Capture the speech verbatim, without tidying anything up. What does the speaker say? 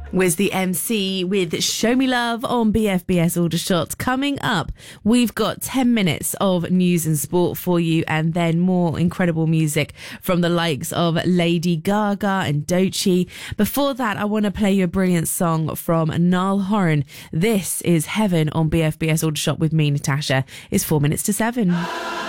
Was the M C with Show Me Love on B F B S Aldershot. Coming up, we've got ten minutes of news and sport for you, and then more incredible music from the likes of Lady Gaga and Doechii. Before that, I want to play you a brilliant song from Niall Horan. This is Heaven on B F B S Aldershot with me, Natasha. It's four minutes to seven.